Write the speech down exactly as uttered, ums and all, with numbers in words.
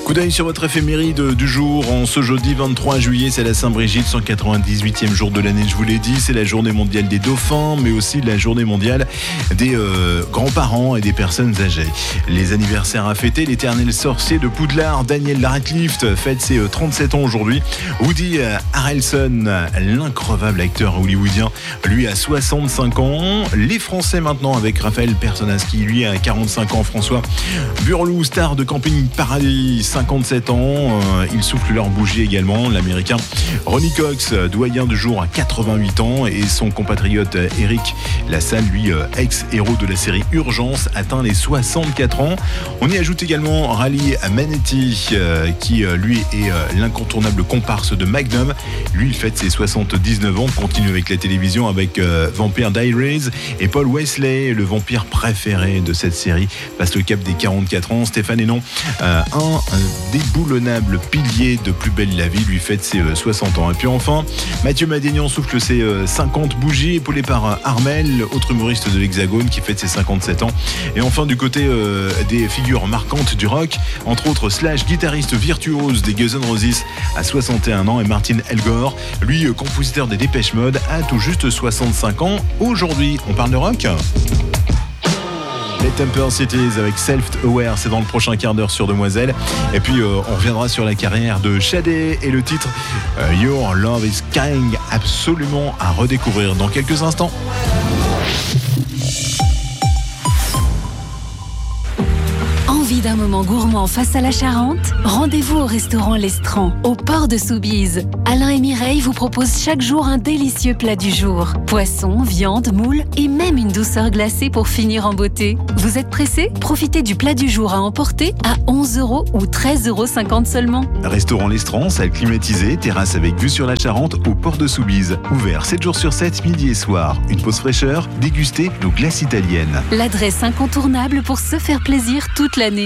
Coup d'œil sur votre éphéméride du jour. En ce jeudi vingt-trois juillet, c'est la Saint-Brigitte, cent quatre-vingt-dix-huitième jour de l'année, je vous l'ai dit. C'est la journée mondiale des dauphins, mais aussi la journée mondiale des euh, grands-parents et des personnes âgées. Les anniversaires à fêter, l'éternel sorcier de Poudlard, Daniel Radcliffe, fête ses euh, trente-sept ans aujourd'hui. Woody Harrelson, l'increvable acteur hollywoodien, lui a soixante-cinq ans. Les Français maintenant avec Raphaël Personnaz, qui lui a quarante-cinq ans. François Burlou, star de Camping Paradis, cinquante-sept ans. Euh, ils soufflent leur bougie également. L'américain Ronnie Cox, doyen du jour, à quatre-vingt-huit ans. Et son compatriote Eric Lassalle, lui, euh, ex-héros de la série Urgence, atteint les soixante-quatre ans. On y ajoute également Rally Manetti, euh, qui euh, lui est euh, l'incontournable comparse de Magnum. Lui, il fête ses soixante-dix-neuf ans, continue avec la télévision avec euh, Vampire Diaries. Et Paul Wesley, le vampire préféré de cette série, passe le cap des quarante-quatre ans. Stéphane Hénon, euh, un, un déboulonnable pilier de Plus belle la vie, lui fête ses euh, soixante ans. Et puis enfin, Mathieu Madénian souffle ses euh, cinquante bougies, épaulé par euh, Armel, autre humoriste de l'Hexagone, qui fête ses cinquante-sept ans. Et enfin, du côté euh, des figures marquantes du rock, entre autres Slash, guitariste virtuose des Guns N' Roses, à soixante et un ans, et Martin Elgore, lui, euh, compositeur des Dépêche Mode, a tout juste soixante-cinq ans. Aujourd'hui, on parle de rock. Les Temper Cities avec Self-Aware, c'est dans le prochain quart d'heure sur Demoiselle. Et puis euh, on reviendra sur la carrière de Shadé et le titre euh, Your Love is Kind, absolument à redécouvrir dans quelques instants. Envie d'un moment gourmand face à la Charente? Rendez-vous au restaurant L'Estran, au port de Soubise. Alain et Mireille vous proposent chaque jour un délicieux plat du jour. Poisson, viande, moule et même une douceur glacée pour finir en beauté. Vous êtes pressé? Profitez du plat du jour à emporter à onze euros ou treize euros cinquante seulement. Restaurant L'Estran, salle climatisée, terrasse avec vue sur la Charente, au port de Soubise. Ouvert sept jours sur sept, midi et soir. Une pause fraîcheur, dégustez nos glaces italiennes. L'adresse incontournable pour se faire plaisir toute l'année.